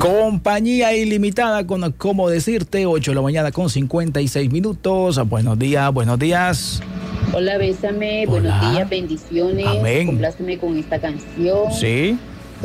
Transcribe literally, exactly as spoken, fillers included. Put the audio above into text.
Compañía ilimitada con cómo decirte, ocho de la mañana con cincuenta y seis minutos. Buenos días, buenos días. Hola, bésame, Hola. buenos días, bendiciones. Amén. Compláceme con esta canción. Sí.